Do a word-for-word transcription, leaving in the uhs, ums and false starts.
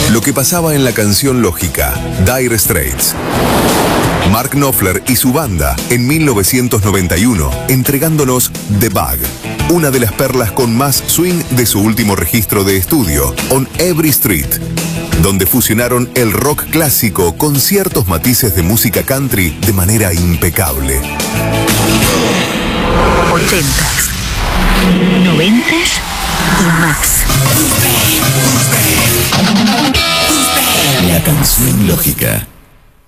Lo que pasaba en la canción lógica, Dire Straits. Mark Knopfler y su banda en mil novecientos noventa y uno, entregándonos The Bug, una de las perlas con más swing de su último registro de estudio, On Every Street, donde fusionaron el rock clásico con ciertos matices de música country de manera impecable. ochentas, noventas y más. La canción lógica.